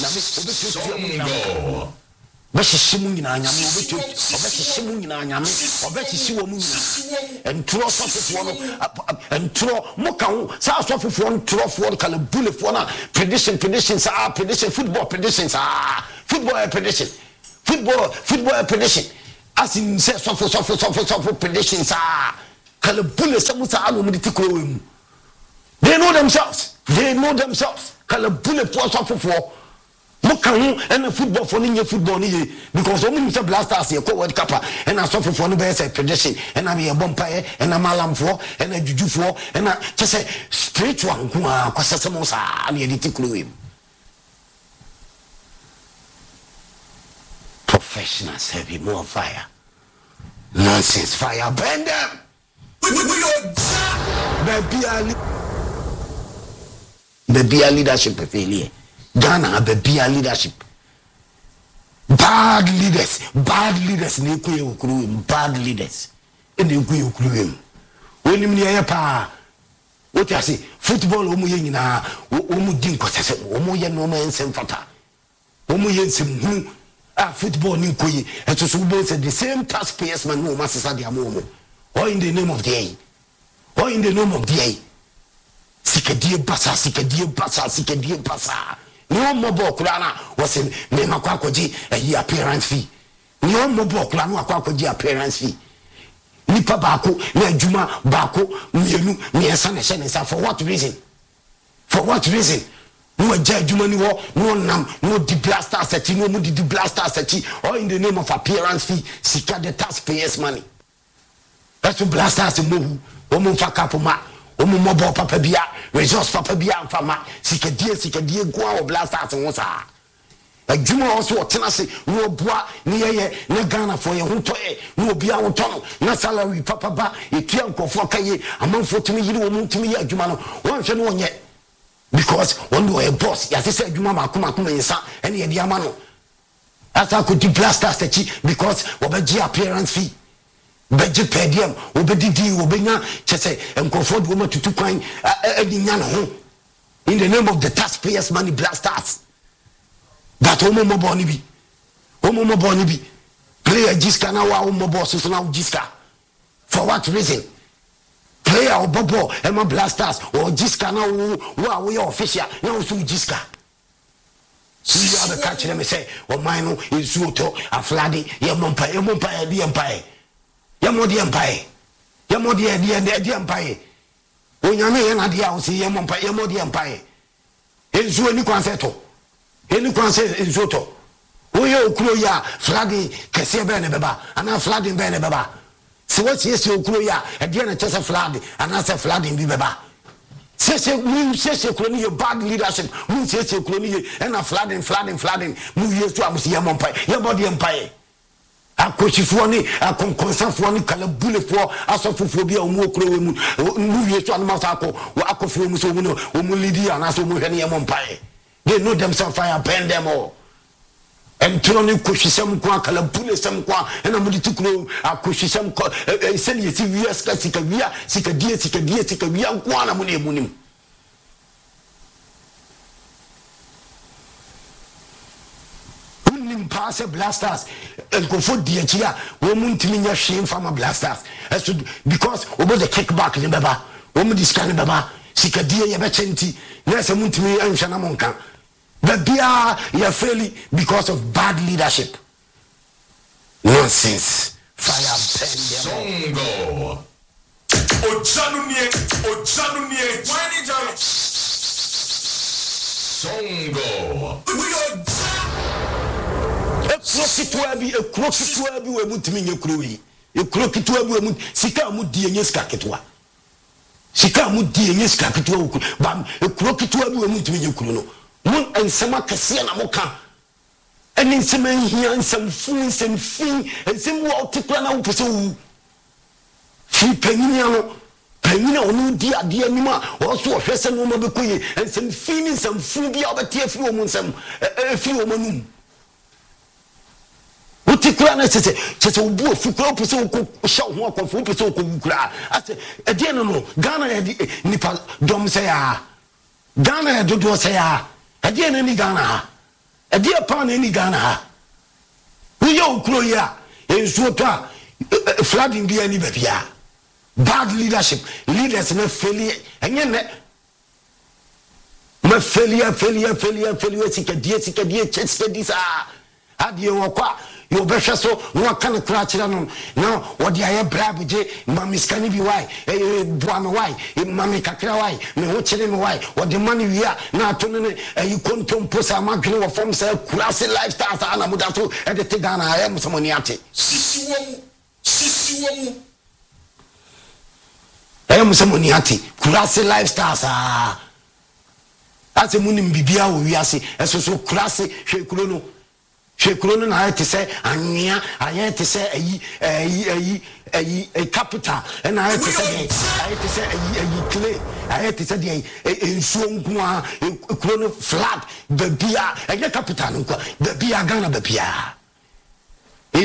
Beshimu nyina nyame obetu obeshimu nyina nyame obeshishi wo mu nyina entro sofofo no entro moka ho sa sofofo entro fo kala bulefo na prediction football predictions football prediction as in say sofo predictions kala bule samusa alo mu tikro we mu they know themselves kala bulefo sofofo Moka and football for ninja football because only Mr. Blasters here World Cup and I suffer for no better prediction and I be a bumpire and a malam for and a juju for and I just say spiritual who are Samosa and the editing professionals have more fire. Nonsense fire burn them. Be a leadership failure. Ghana have a leadership. Bad leaders ne kuye ukuru bad leaders ene kuye ukuru woni mne pa what you say football omu ye nyina omu din kwasese omu ye no man ensem fata omu ye ensem hu football ni kuye eto so be say the same taxpayers man no masesa dia mo or in the name of the sikadie basa no mobile kulana was in me makwakoji a appearance fee. No mobile kulana akwakoji appearance fee. Nipa bako na juma bako mienu miensa na shenesa for what reason? No judgment no nam no di blaster seti no di blaster seti or in the name of appearance fee sika the taxpayers money. That's what blasters move omo fakapoma omo mobile papa bia resource papa bia fama sikadie gwa o blasters won sa adwuma also otena se no boa ne ye na Ghana for ye ho to no bia ho to no na salary papa ba etua nkofo kaye amanfo tumi yiri wo mutumi ye adwuma no won hwe no wonye because when you a boss ya se adwuma makoma nsa ene ye dia ma no asa ko di blasters sechi because obeji appearance fee beje pedium obedidi obenya chese enkofo do ma tutu kwan edinya no ho in the name of the taxpayers money blasters that omo moboni bi player jiska na wa omo boss so na jiska for what reason player obobo ema blasters or jiska na wa we official na so jiska see you the catch them say o mine no isu to aflade ye mompa di empire Yamodi empire. Yamodi empire. Onyame ye na dia o si yamodi empire. Enzu eni kwanseto. Eni kwanse enzu to. Oye okuro ya flooding kese be ne beba. Ana flooding be ne beba. Se what yes okuro ya e dia na chese flooding. Ana se flooding bi beba. Sese okuro ni bad leadership. Mu sese okuro ni na flooding. Mu yesu amusi yamodi empire. Akochifo ni akonkonsafo ni kala bulefo asofofo bia omu okro we mu yesu anama sako akofo mu so mu no omu lidi anaso mu hwene yemo mpae they know themselves fire burn them all entro ni koshisem kwa kala bulesem kwa na mu ditukro akoshisem ko sene yesi wia sika wia kwa na mu ne emunim pass blasters and go for the chia woman timinya shame from blasters because over the kickback in baba woman discan baba sikadie ye bechenti na se muntimi anhwa na monka but bia ya fairly because of bad leadership nonsense fire burn them songo ojanumie wani jalo songo we are Krokitwa bi we mutimi nye krowi krokitwa bi we mut sika mu die nye sika ketwa bam krokitwa bi we mutimi nye kro no mun ensema kase na moka eni nsema hia nsem ensem wo otikra na wo pese wu fi panyina no panyina onu di ade anima wo so hwese no ma bekoye ensem bia obetie fi wo mun nsem fi wo manum utikura na chese ubu ofukura pese uko sha ho akofo pese uko ukura ase ede no Ghana ya nipa dom se ya Ghana ya dodo se ya ede ni Ghana a dear pan any Ghana. We yo kuro ya ensuo to a flooding bi ani bia. Bad leadership, leaders na failure enye ne ma failure sikadie cheskadisa adie wokwa you behwe so no kan kra kira no now what the aye bribe je mami skani bi why boa me why mami kakra why me ho kire me why what the money we are na to ne kontom posa madwene wo form say kurase lifestyle sa na muda so e de Ghana aye musomoni ate sisi wo aye musomoni ate kurase lifestyle sa ase munim bibia wo wiase eso so kurase hwekuro no na ayete say anwea ayete say ayi capital and ayete say clay ayete say dey ensuo nko a kuro no flat babia eye capital nko babia Ghana babia